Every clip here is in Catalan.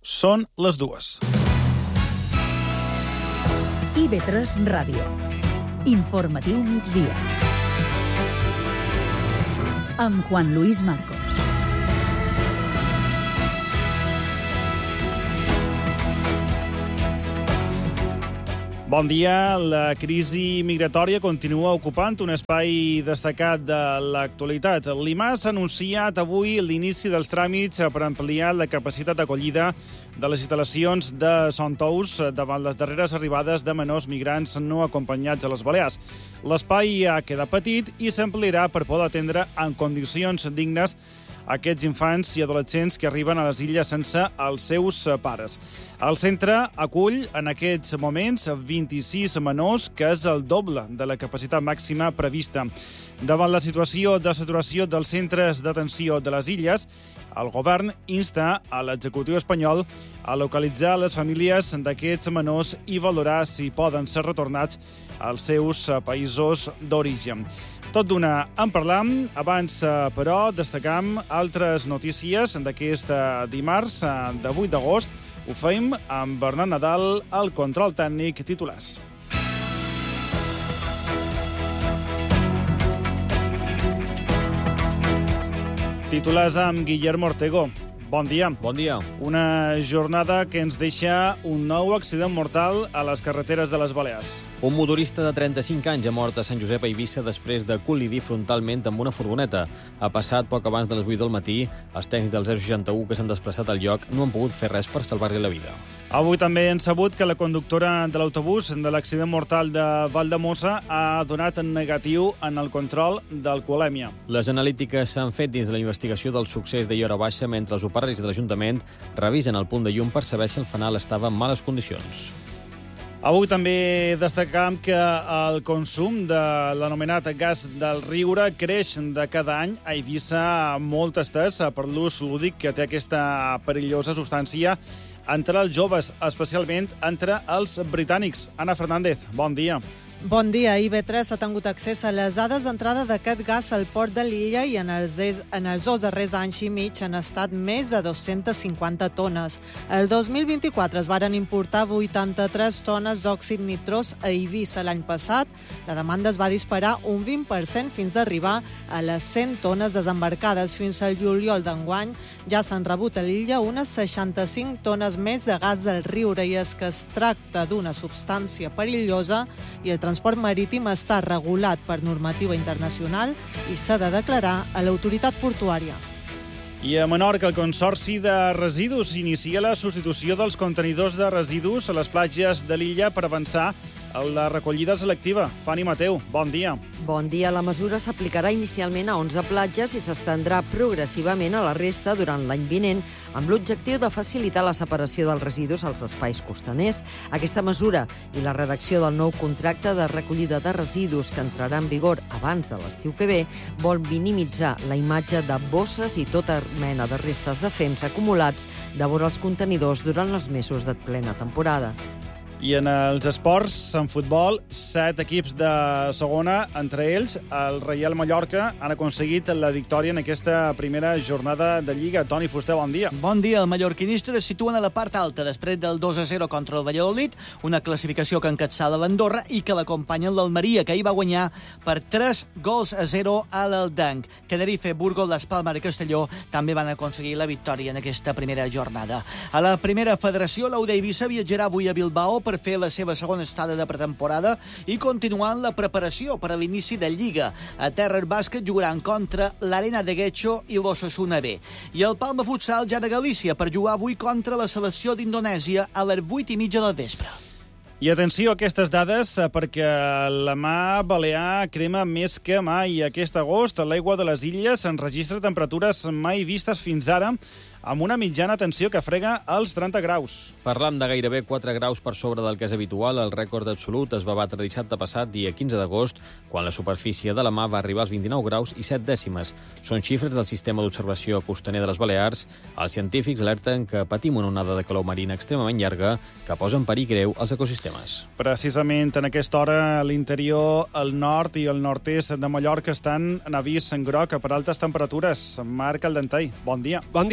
Són les 2. IB3 Ràdio. Informatiu migdia. Amb Juan Luis Marcos. Bon dia. La crisi migratòria continua ocupant un espai destacat de l'actualitat. L'IMAS ha anunciat avui l'inici dels tràmits per ampliar la capacitat d'acollida de les instal·lacions de Son Tous davant les darreres arribades de menors migrants no acompanyats a les Balears. L'espai ha quedat petit i s'ampliarà per poder atendre en condicions dignes aquests infants i adolescents que arriben a les illes sense els seus pares. El centre acull en aquests moments 26 menors, que és el doble de la capacitat màxima prevista. Davant la situació de saturació dels centres d'atenció de les illes, el govern insta a l'executiu espanyol a localitzar les famílies d'aquests menors i valorar si poden ser retornats als seus països d'origen. Tot d'una en parlam. Abans, però, destacam altres notícies d'aquest dimarts de 8 d'agost. Ho fem amb Bernat Nadal, al control tècnic. Titulars. Titulars amb Guillermo Ortego. Bon dia. Bon dia. Una jornada que ens deixa un nou accident mortal a les carreteres de les Balears. Un motorista de 35 anys ha mort a Sant Josep a Eivissa després de col·lidir frontalment amb una furgoneta. Ha passat poc abans de les 8 del matí. Els tècnics del 061 que s'han desplaçat al lloc no han pogut fer res per salvar-li la vida. Avui també hem sabut que la conductora de l'autobús de l'accident mortal de Valldemossa ha donat negatiu en el control d'alcoholèmia. Les analítiques s'han fet dins de la investigació del succés de Iora Baixa mentre els operaris de l'Ajuntament revisen el punt de llum per saber si el fanal estava en males condicions. Avui també destacam que el consum de l'anomenat gas del riure creix de cada any a Eivissa, molt estès per l'ús lúdic que té aquesta perillosa substància entre els joves, especialment entre els britànics. Anna Fernández, bon dia. Bon dia. IB3 ha tingut accés a les dades d'entrada d'aquest gas al port de l'illa i en els 2 darrers anys i mig han estat més de 250 tones. El 2024 es varen importar 83 tones d'òxid nitrós a Eivissa. L'any passat, la demanda es va disparar un 20% fins a arribar a les 100 tones desembarcades. Fins al juliol d'enguany ja s'han rebut a l'illa unes 65 tones més de gas del riure, i és que es tracta d'una substància perillosa i el transport marítim està regulat per normativa internacional i s'ha de declarar a l'autoritat portuària. I a Menorca, el Consorci de Residus inicia la substitució dels contenidors de residus a les platges de l'illa per avançar en la recollida selectiva. Fanny Mateu, bon dia. Bon dia. La mesura s'aplicarà inicialment a 11 platges i s'estendrà progressivament a la resta durant l'any vinent, amb l'objectiu de facilitar la separació dels residus als espais costaners. Aquesta mesura i la redacció del nou contracte de recollida de residus, que entrarà en vigor abans de l'estiu que ve, vol minimitzar la imatge de bosses i tota mena de restes de fems acumulats de vora els contenidors durant els mesos de plena temporada. I en els esports, en futbol, 7 equips de segona, entre ells el Reial Mallorca, han aconseguit la victòria en aquesta primera jornada de Lliga. Toni Fuster, bon dia. Bon dia. El mallorquinista es situen a la part alta després del 2-0 contra el Valladolid, una classificació que encapçala l'Andorra i que l'acompanyen l'Almeria, que hi va guanyar per 3-0 a l'Aldanc. Tenerife, Burgos, Las Palmas i Castelló també van aconseguir la victòria en aquesta primera jornada. A la primera federació, l'Aude Eivissa viatjarà avui a Bilbao per fer la seva segona estada de pretemporada i continuant la preparació per a l'inici de Lliga. A Terres Bàsquet jugaran contra l'Arena de Getxo i l'Osasuna B. I el Palma Futsal ja de Galícia per jugar avui contra la selecció d'Indonèsia a les 8:30 del vespre. I atenció a aquestes dades, perquè la mar balear crema més que mai. Aquest agost, a l'aigua de les illes s'enregistra temperatures mai vistes fins ara, amb una mitjana tensió que frega els 30 graus. Parlam de gairebé 4 graus per sobre del que és habitual. El rècord absolut es va batre dissabte passat, dia 15 d'agost, quan la superfície de la mar va arribar als 29 graus i 7 dècimes. Són xifres del sistema d'observació costaner de les Balears. Els científics alerten que patim una onada de calor marina extremament llarga que posa en perill greu els ecosistemes. Precisament en aquesta hora, l'interior, el nord i el nord-est de Mallorca estan en avís en groc per altes temperatures. Marc Aldentei, bon dia. Bon dia. Continuem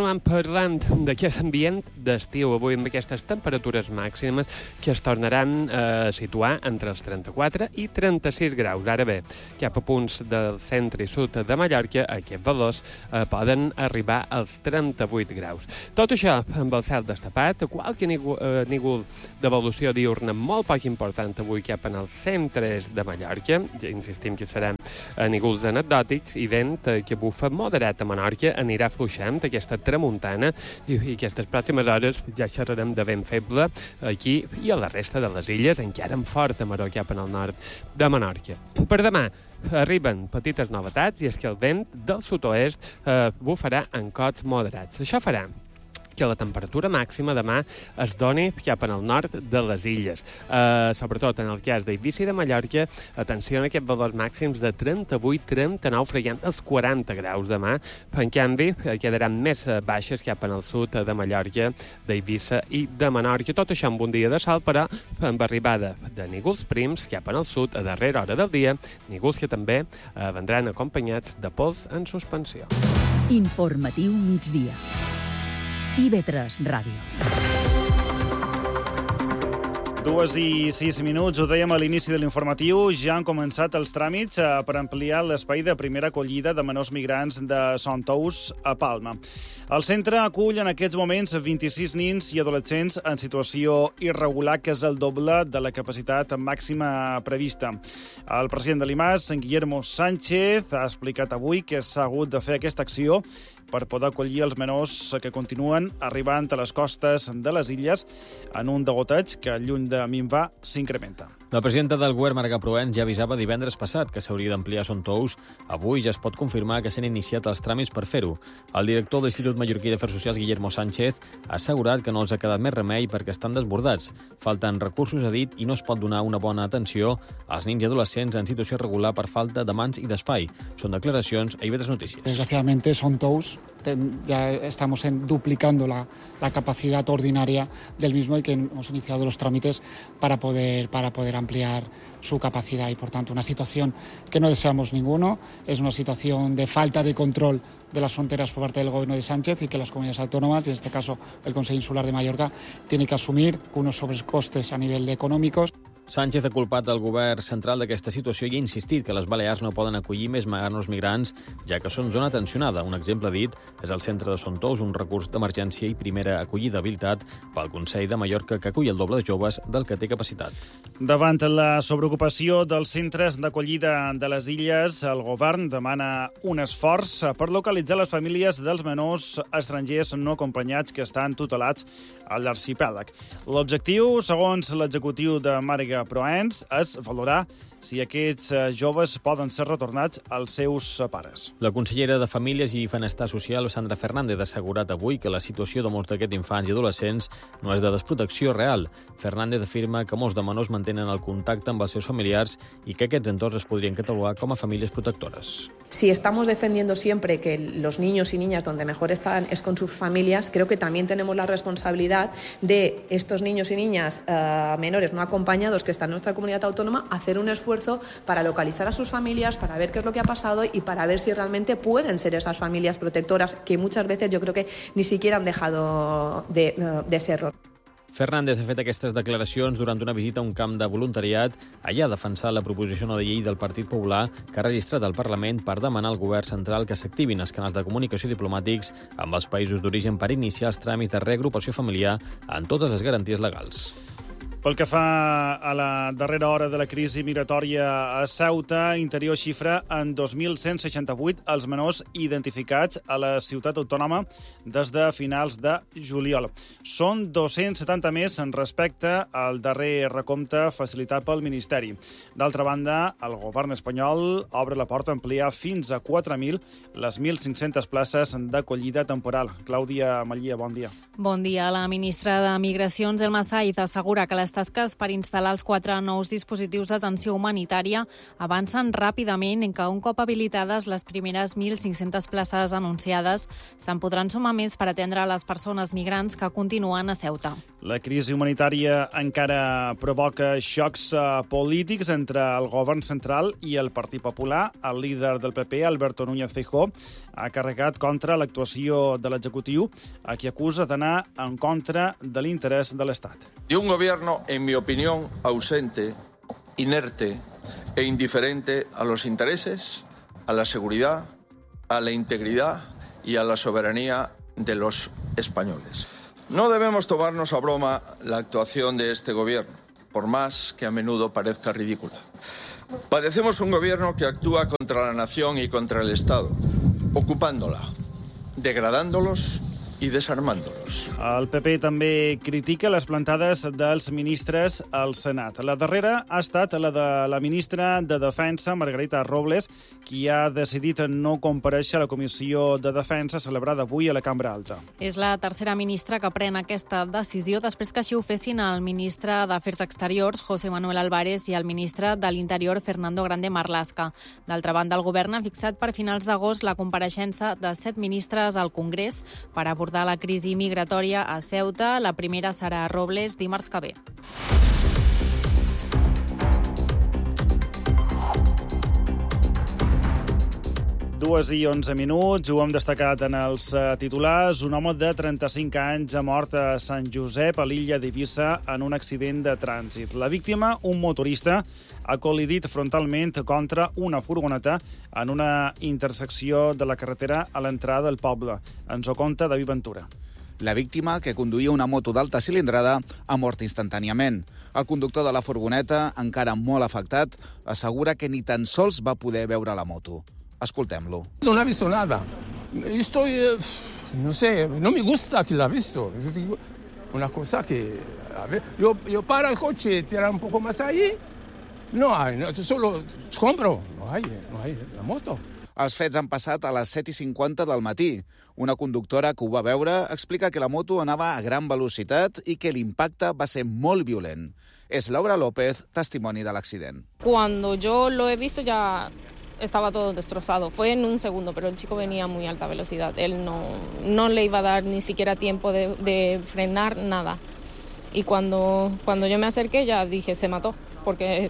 continuem parlant d'aquest ambient d'estiu, avui amb aquestes temperatures màximes que es tornaran a situar entre els 34 i 36 graus. Ara bé, cap a punts del centre i sud de Mallorca, aquests valors poden arribar als 38 graus. Tot això amb el cel destapat, qualque nígol d'evolució diurna molt poc important avui cap en els centres de Mallorca. Ja insistim que seran nígols anecdòtics i vent que bufa moderat a Menorca, anirà fluixant aquesta tramuntana i aquestes pròximes hores ja xerrarem de vent feble aquí i a la resta de les illes, encara amb forta maror cap en el nord de Menorca. Per demà arriben petites novetats i és que el vent del sud-oest bufarà en cots moderats. Això farà que la temperatura màxima demà es doni cap en el nord de les illes. Sobretot en el cas d'Eivissa i de Mallorca, atenció a aquests valors màxims de 38-39, freient els 40 graus demà. En canvi, quedaran més baixes cap en el sud de Mallorca, d'Eivissa i de Menorca. Tot això amb un dia de sol, però amb arribada de nígols prims cap en el sud a darrera hora del dia, nígols que també vendran acompanyats de pols en suspensió. Informatiu migdia. IB3 Ràdio. 2:06, ho dèiem a l'inici de l'informatiu, ja han començat els tràmits per ampliar l'espai de primera acollida de menors migrants de Son Tous a Palma. El centre acull en aquests moments 26 nins i adolescents en situació irregular, que és el doble de la capacitat màxima prevista. El president de l'IMAS, Guillermo Sánchez, ha explicat avui que s'ha hagut de fer aquesta acció per poder acollir els menors que continuen arribant a les costes de les illes en un degoteig que, lluny de minvar, s'incrementa. La presidenta del govern, Marga Proens, ja avisava divendres passat que s'hauria d'ampliar Son Tous. Avui ja es pot confirmar que s'han iniciat els tràmits per fer-ho. El director de l'Institut Mallorquí d'Afers Socials, Guillermo Sánchez, ha assegurat que no els ha quedat més remei perquè estan desbordats. Falten recursos, ha dit, i no es pot donar una bona atenció als nins i adolescents en situació irregular per falta de mans i d'espai. Són declaracions a IB3 Notícies. Desgraciadamente, Son Tous ya estamos duplicando la capacidad ordinaria del mismo y que hemos iniciado los trámites para poder ampliar su capacidad y, por tanto, una situación que no deseamos ninguno. Es una situación de falta de control de las fronteras por parte del gobierno de Sánchez y que las comunidades autónomas, y en este caso el Consejo Insular de Mallorca, tiene que asumir unos sobrecostes a nivel de económicos. Sánchez ha culpat el govern central d'aquesta situació i ha insistit que les Balears no poden acollir més menors migrants, ja que són zona tensionada. Un exemple dit és el centre de Son Tous, un recurs d'emergència i primera acollida habilitat pel Consell de Mallorca, que acull el doble de joves del que té capacitat. Davant la sobreocupació dels centres d'acollida de les illes, el govern demana un esforç per localitzar les famílies dels menors estrangers no acompanyats que estan tutelats a l'arxipèlag. L'objectiu, segons l'executiu de Marga Proens, és valorar si aquests joves poden ser retornats als seus pares. La consellera de Famílies i Benestar Social, Sandra Fernández, ha assegurat avui que la situació de molts d'aquests infants i adolescents no és de desprotecció real. Fernández afirma que molts de menors mantenen el contacte amb els seus familiars i que aquests entorns es podrien catalogar com a famílies protectores. Si estamos defendiendo siempre que los niños y niñas donde mejor están es con sus familias, creo que también tenemos la responsabilidad de estos niños y niñas menores no acompañados que están en nuestra comunidad autónoma, hacer un esfuerzo para localizar a sus familias, para ver qué es lo que ha pasado y para ver si realmente pueden ser esas familias protectoras que muchas veces yo creo que ni siquiera han dejado de serlo. Fernández ha fet aquestes declaracions durant una visita a un camp de voluntariat. Allà ha defensat la proposició no de llei del Partit Popular que ha registrat al Parlament per demanar al govern central que s'activin els canals de comunicació diplomàtics amb els països d'origen per iniciar els tràmits de reagrupació familiar en totes les garanties legals. Pel que fa a la darrera hora de la crisi migratòria a Ceuta, Interior xifra en 2.168 els menors identificats a la ciutat autònoma des de finals de juliol. Són 270 més respecte al darrer recompte facilitat pel Ministeri. D'altra banda, el govern espanyol obre la porta a ampliar fins a 4.000 les 1.500 places d'acollida temporal. Clàudia Mallia, bon dia. Bon dia. La ministra de Migracions, Elma Said, assegura que l'estat tasques per instal·lar els 4 nous dispositius d'atenció humanitària avancen ràpidament en què un cop habilitades les primeres 1.500 places anunciades se'n podran sumar més per atendre les persones migrants que continuen a Ceuta. La crisi humanitària encara provoca xocs polítics entre el govern central i el Partit Popular. El líder del PP, Alberto Núñez Feijóo, ha carregat contra l'actuació de l'executiu, a qui acusa d'anar en contra de l'interès de l'Estat. De un gobierno, en mi opinión, ausente, inerte e indiferente a los intereses, a la seguridad, a la integridad y a la soberanía de los españoles. No debemos tomarnos a broma la actuación de este gobierno, por más que a menudo parezca ridícula. Padecemos un gobierno que actúa contra la nación y contra el Estado, ocupándola, degradándolos i desarmant-los. El PP també critica les plantades dels ministres al Senat. La darrera ha estat la de la ministra de Defensa, Margarita Robles, qui ha decidit no comparèixer a la Comissió de Defensa celebrada avui a la Cambra Alta. És la tercera ministra que pren aquesta decisió després que així ho fessin el ministre d'Afers Exteriors, José Manuel Álvarez, i el ministre de l'Interior, Fernando Grande Marlaska. D'altra banda, el govern ha fixat per finals d'agost la compareixença de 7 ministres al Congrés per abordar la crisi migratòria a Ceuta. La primera serà a Robles dimarts que ve. 2:11. Ho hem destacat en els titulars. Un home de 35 anys ha mort a Sant Josep, a l'illa d'Eivissa, en un accident de trànsit. La víctima, un motorista, ha col·lidit frontalment contra una furgoneta en una intersecció de la carretera a l'entrada del poble. Ens ho conta David Ventura. La víctima, que conduïa una moto d'alta cilindrada, ha mort instantàniament. El conductor de la furgoneta, encara molt afectat, assegura que ni tan sols va poder veure la moto. Escoltem-lo. No ha visto nada. Estoy, no sé, no me gusta que la ha visto. Una cosa que, a ver, yo paro el coche, tira un poco más ahí, no hay, no, solo compro, no hay la moto. Els fets han passat a les 7:50 del matí. Una conductora que ho va veure explica que la moto anava a gran velocitat i que l'impacte va ser molt violent. És Laura López, testimoni de l'accident. Cuando yo lo he visto ya estaba todo destrozado. Fue en un segundo, pero el chico venía a muy alta velocidad. Él no le iba a dar ni siquiera tiempo de frenar nada. Y cuando yo me acerqué ya dije, se mató, porque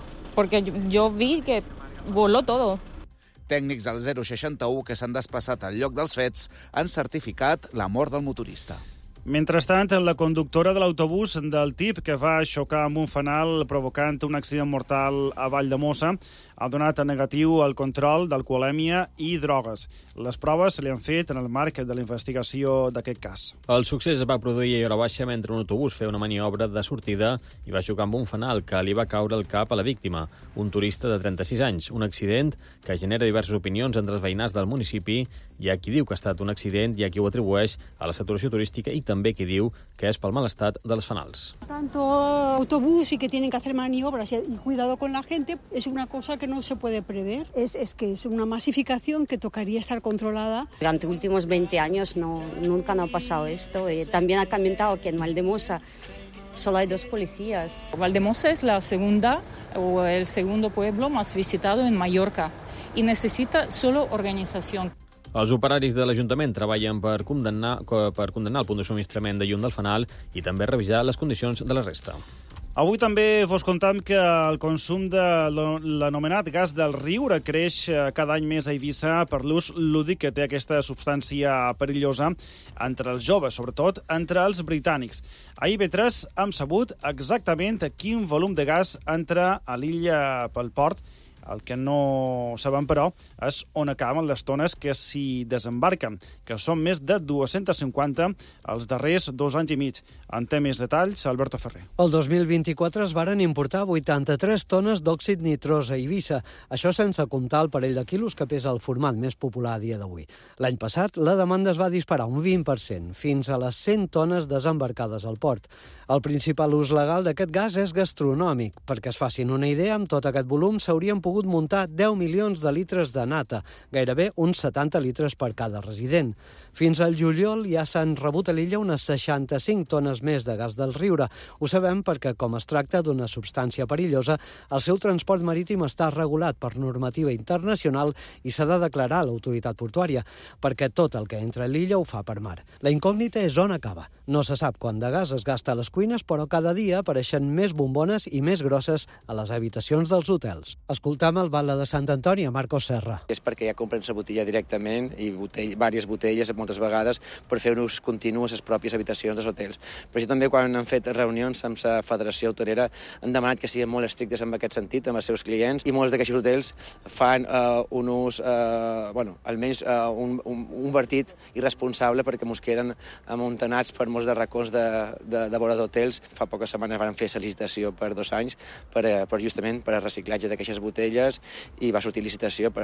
yo vi que voló todo. Tècnics del 061 que s'han desplaçat al lloc dels fets han certificat la mort del motorista. Mentrestant, la conductora de l'autobús del TIP que va xocar amb un fanal provocant un accident mortal a Valldemossa ha donat negatiu al control d'alcoholèmia i drogues. Les proves se li han fet en el marc de la investigació d'aquest cas. El succés es va produir a hora baixa mentre un autobús feia una maniobra de sortida i va xocar amb un fanal que li va caure al cap a la víctima, un turista de 36 anys. Un accident que genera diverses opinions entre els veïnats del municipi. Hi ha qui diu que ha estat un accident, hi ha qui ho atribueix a la saturació turística i també qui diu que és pel mal estat dels fanals. Tanto autobús y que tienen que hacer maniobras y cuidado con la gente es una cosa que no se puede prever. Es que es una masificación que tocaría estar controlada. Durante los últimos 20 años nunca ha pasado esto. También ha comentado que en Valldemossa solo hay 2 policías. Valldemossa es la segunda o el segundo pueblo más visitado en Mallorca y necesita solo organización. Els operaris de l'Ajuntament treballen per condemnar el punt de subministrament de llum del fanal i també revisar les condicions de la resta. Avui també vos contam que el consum de l'anomenat gas del riure creix cada any més a Eivissa per l'ús lúdic que té aquesta substància perillosa entre els joves, sobretot entre els britànics. A IB3 hem sabut exactament quin volum de gas entra a l'illa pel port. El que no sabem, però, és on acaben les tones que s'hi desembarquen, que són més de 250 els darrers 2 anys i mig. En té més detalls, Alberto Ferrer. El 2024 es varen importar 83 tones d'òxid nitrós a Eivissa, això sense comptar el parell de quilos que pesa el format més popular a dia d'avui. L'any passat, la demanda es va disparar un 20%, fins a les 100 tones desembarcades al port. El principal ús legal d'aquest gas és gastronòmic. Perquè es facin una idea, amb tot aquest volum s'haurien pogut pogut muntar 10 milions de litres de nata, gairebé uns 70 litres per cada resident. Fins al juliol ja s'han rebut a l'illa unes 65 tones més de gas del riure. Ho sabem perquè, com es tracta d'una substància perillosa, el seu transport marítim està regulat per normativa internacional i s'ha de declarar a l'autoritat portuària, perquè tot el que entra a l'illa ho fa per mar. La incògnita és on acaba. No se sap quant de gas es gasta a les cuines, però cada dia apareixen més bombones i més grosses a les habitacions dels hotels. Escoltam el batlle de Sant Antoni, Marcos Serra. És perquè ja compren la botella directament i diverses botelles moltes vegades per fer un ús continu a les pròpies habitacions dels hotels. Per això també quan han fet reunions amb la Federació Hotelera han demanat que siguin molt estrictes en aquest sentit amb els seus clients i molts d'aquests hotels fan un ús, almenys un vertit irresponsable perquè mos queden amuntanats per molts de racons de vora d'hotels. Fa poques setmanes van fer la licitació per 2 anys justament per a reciclatge d'aquestes botelles i va sortir licitació per